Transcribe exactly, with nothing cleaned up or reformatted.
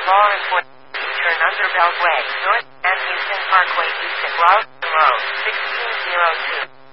Law enforcement. Turn under Beltway, North and Houston Parkway, Houston, Ralston Road, sixteen oh two.